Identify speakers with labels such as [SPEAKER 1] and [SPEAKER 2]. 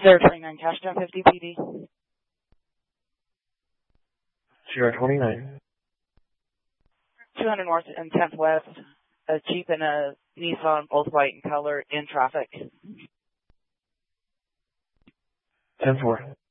[SPEAKER 1] Sierra 29 Cash 1050 PD.
[SPEAKER 2] Sierra 29.
[SPEAKER 1] 200 North and 10th West. A Jeep and a Nissan, both white in color, in traffic.
[SPEAKER 2] 10-4.